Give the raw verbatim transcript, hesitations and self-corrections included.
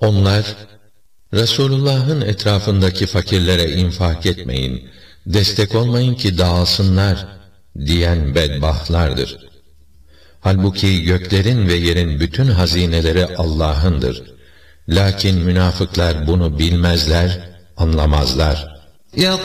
Onlar, Resulullah'ın etrafındaki fakirlere infak etmeyin, destek olmayın ki dağılsınlar diyen bedbahtlardır. Halbuki göklerin ve yerin bütün hazineleri Allah'ındır. Lakin münafıklar bunu bilmezler, anlamazlar.